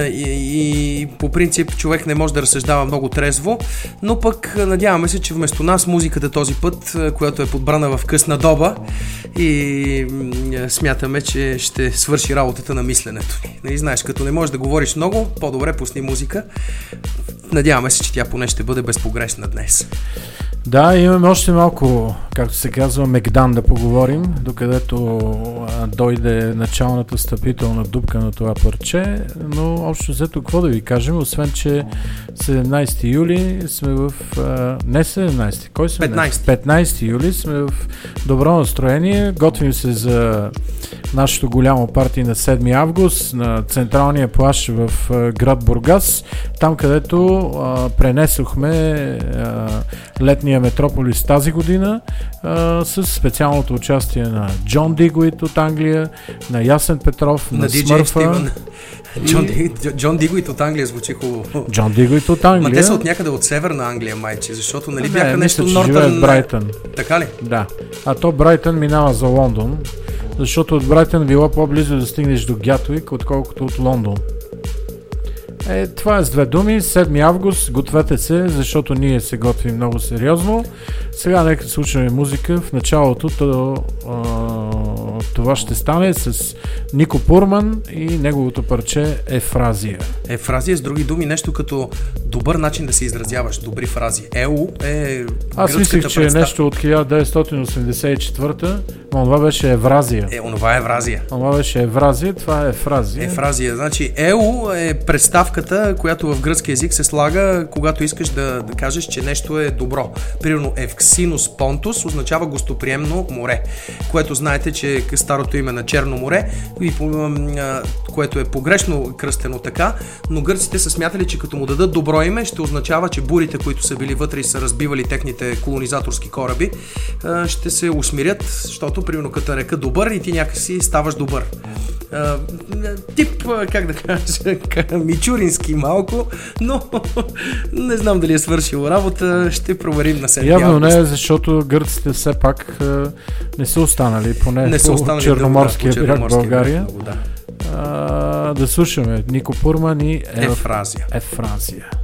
и по принцип човек не може да разсъждава много трезво, но пък надяваме се, че вместо нас музиката този път, която е подбрана в късна доба, и смятаме, че ще свърши работата на мисленето ни. Нали, знаеш, като не можеш да говориш много, по-добре пусни музика. Надяваме се, че тя поне ще бъде безпогрешна днес. Да, имаме още малко, както се казва, мегдан да поговорим, докъдето дойде началната стъпителна дупка на това парче, но общо взето какво да ви кажем, освен че 17 юли сме в... не 17, кой сме? 15 юли сме в добро настроение, готвим се за нашето голямо парти на 7 август на централния плаж в град Бургас, там където пренесохме летния Метрополис тази година с специалното участие на Джон Дигуит от Англия, на Ясен Петров, на Смърфа. Джон Дигуит от Англия звучи хубаво. Джон Дигуит от Англия. Ма те са от някъде от Северна Англия, майче, защото нали бяха нещо Нортърн... Брайтън. Така ли? Да. А то Брайтън минава за Лондон, защото от Брайтън било по-близо да стигнеш до Гятуик, отколкото от Лондон. Това е с две думи. 7 август, гответе се, защото ние се готвим много сериозно. Сега нека слушаме музика. В началото това ще стане с Нико Пурман и неговото парче Ефразия. Ефразия, с други думи, нещо като добър начин да се изразяваш, добри фрази. Еу е Аз мислих, че е нещо от 1984-та, но това беше Евразия. Онова е Евразия. Това беше Евразия, това е Ефразия. Ефразия, значи Еу е представката, която в гръцки език се слага, когато искаш да кажеш, че нещо е добро. Примерно Евксинус Понтус означава гостоприемно море, което знаете, че е старото име на Черно море, което е погрешно кръстено така, но гърците са смятали, че като му дадат добро име, ще означава, че бурите, които са били вътре и са разбивали техните колонизаторски кораби, ще се усмирят, защото примерно като река добър и ти някакси ставаш добър. Тип, как да кажа, мичурински малко, но не знам дали е свършило работа, ще проверим на 7 Явно не, защото гърците все пак не са останали, поне по Черноморския бряг България. Да слушаме Нико Пурман и Ефразия.